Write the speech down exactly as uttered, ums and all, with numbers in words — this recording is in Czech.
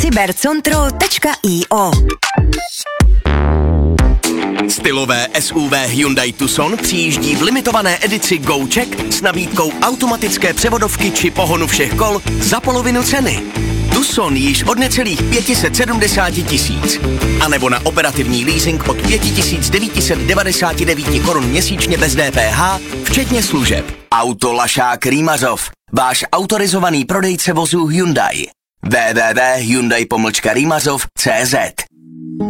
cybercontro tečka i o. Stylové S U V Hyundai Tucson přijíždí v limitované edici Go-Check s nabídkou automatické převodovky či pohonu všech kol za polovinu ceny. Tucson již od necelých pět set sedmdesát tisíc. A nebo na operativní leasing od pět tisíc devět set devadesát devět korun měsíčně bez D P H, včetně služeb. Auto Lašák Rýmařov, váš autorizovaný prodejce vozů Hyundai. w w w tečka hyundai pomlčka rýmařov tečka cé zet